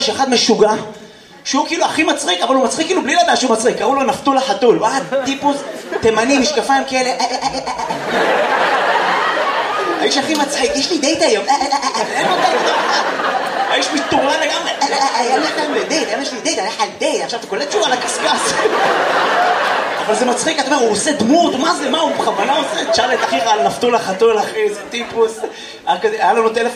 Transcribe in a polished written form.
שאחד משוגע, שהוא כאילו הכי מצחיק, אבל הוא מצחיק כאילו בלי לדעת שהוא מצחיק, קראו לו נפתול החתול, הוא היה טיפוס תימני, משקפיים כאלה, האיש הכי מצחיק, יש לי דייט היום, אין לו דייט, האיש מתורן לגמרי, יש לי דייט, אני הלך על דייט, עכשיו אתה קולט שהוא על הקסקס, אבל זה מצחיק, אתה אומר, הוא עושה דמות, מה זה, מה הוא בכוונה עושה? תשאל את אחיך על נפתול החתול, אחי, איזה טיפוס, היה לנו טלפון